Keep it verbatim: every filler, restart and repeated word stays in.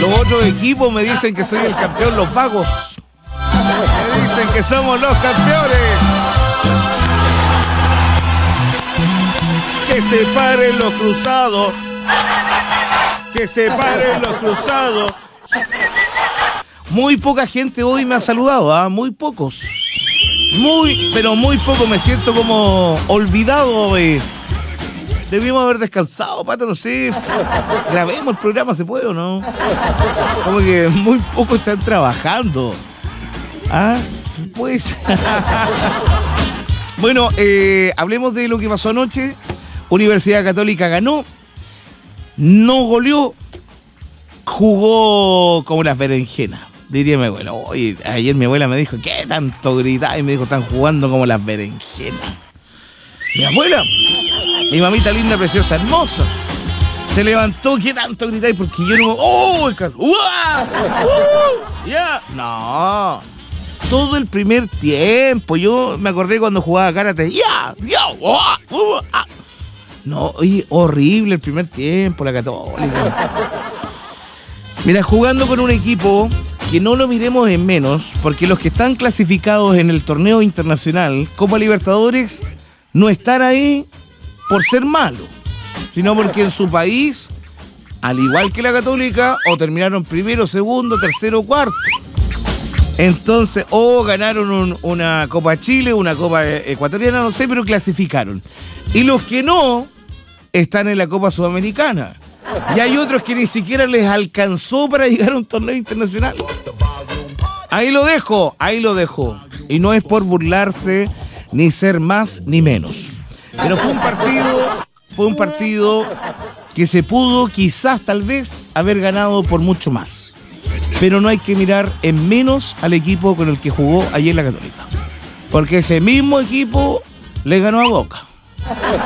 Los otros equipos me dicen que soy el campeón, los vagos. Me dicen que somos los campeones. Que se paren los cruzados. Que se paren los cruzados. Muy poca gente hoy me ha saludado, ¿ah? Muy pocos. Muy, pero muy poco. Me siento como olvidado, eh. Debimos haber descansado, Pato, no sé. Grabemos el programa, ¿se puede o no? Como que muy pocos están trabajando. Ah, pues. Bueno, eh, hablemos de lo que pasó anoche. Universidad Católica ganó. No goleó. Jugó como las berenjenas. Diría mi abuela. Oye, ayer mi abuela me dijo, ¿qué tanto gritar? Y me dijo, están jugando como las berenjenas. Mi abuela, mi mamita linda, preciosa, hermosa, se levantó, ¿qué tanto gritáis? Porque yo no... ¡Oh! ¡Uah! ¡Uh! ¡Ya! No. Todo el primer tiempo. Yo me acordé cuando jugaba karate. ¡Ya! ¡Ya! ¡Uh! ¡Uh! ¡Ah! No, oye, horrible el primer tiempo, la Católica. Mira, jugando con un equipo que no lo miremos en menos, porque los que están clasificados en el torneo internacional, Copa Libertadores, no están ahí por ser malos, sino porque en su país, al igual que la Católica, o terminaron primero, segundo, tercero, cuarto. Entonces, o ganaron un, una Copa Chile, una Copa Ecuatoriana, no sé, pero clasificaron. Y los que no, están en la Copa Sudamericana. Y hay otros que ni siquiera les alcanzó para llegar a un torneo internacional. Ahí lo dejo, ahí lo dejo. Y no es por burlarse, ni ser más ni menos. Pero fue un partido, fue un partido que se pudo quizás tal vez haber ganado por mucho más. Pero no hay que mirar en menos al equipo con el que jugó ayer la Católica. Porque ese mismo equipo le ganó a Boca.